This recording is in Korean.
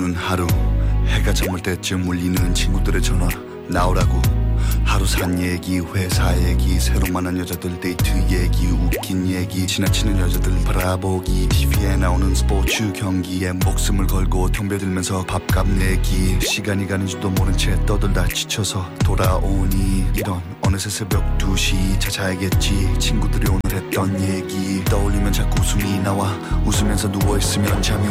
오는 하루 해가 저물 때쯤 울리는 친구들의 전화 나오라고 하루 산 얘기 회사 얘기 새로 만난 여자들 데이트 얘기 웃긴 얘기 지나치는 여자들 바라보기 TV에 나오는 스포츠 경기에 목숨을 걸고 덤벼들면서 밥값 내기 시간이 가는 줄도 모른 채 떠들다 지쳐서 돌아오니 이런 어느새 새벽 2시 찾아야겠지 친구들이 오늘 했던 얘기 떠올리면 자꾸 웃음이 나와 웃으면서 누워있으면 잠이